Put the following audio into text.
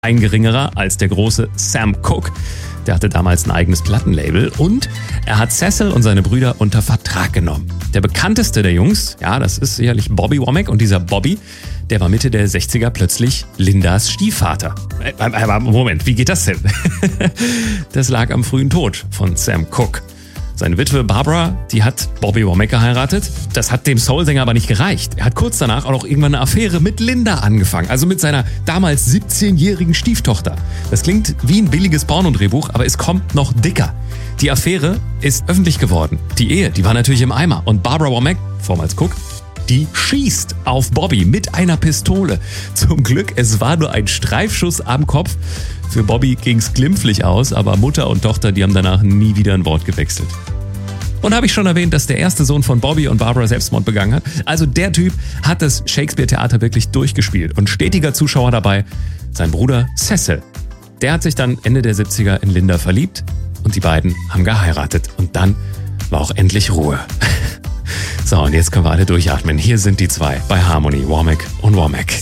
Ein geringerer als der große Sam Cooke. Der hatte damals ein eigenes Plattenlabel und er hat Cecil und seine Brüder unter Vertrag genommen. Der bekannteste der Jungs, ja, das ist sicherlich Bobby Womack, und dieser Bobby, der war Mitte der 60er plötzlich Lindas Stiefvater. Aber Moment, wie geht das denn? Das lag am frühen Tod von Sam Cooke. Seine Witwe Barbara, die hat Bobby Womack geheiratet. Das hat dem Soulsänger aber nicht gereicht. Er hat kurz danach auch noch irgendwann eine Affäre mit Linda angefangen, also mit seiner damals 17-jährigen Stieftochter. Das klingt wie ein billiges Pornodrehbuch, aber es kommt noch dicker. Die Affäre ist öffentlich geworden. Die Ehe, die war natürlich im Eimer. Und Barbara Womack, vormals Cook, die schießt auf Bobby mit einer Pistole. Zum Glück, es war nur ein Streifschuss am Kopf. Für Bobby ging's glimpflich aus, aber Mutter und Tochter, die haben danach nie wieder ein Wort gewechselt. Und habe ich schon erwähnt, dass der erste Sohn von Bobby und Barbara Selbstmord begangen hat? Also der Typ hat das Shakespeare-Theater wirklich durchgespielt und stetiger Zuschauer dabei, sein Bruder Cecil. Der hat sich dann Ende der 70er in Linda verliebt und die beiden haben geheiratet. Und dann war auch endlich Ruhe. So, und jetzt können wir alle durchatmen. Hier sind die zwei bei Harmony, Womack und Womack.